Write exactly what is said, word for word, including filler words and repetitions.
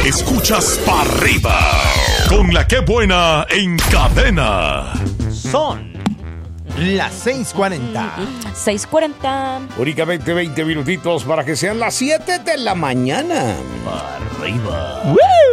Escuchas para arriba con la que buena en cadena. Son las seis cuarenta. seis cuarenta. Únicamente veinte minutitos para que sean las siete de la mañana. Para arriba. ¡Woo!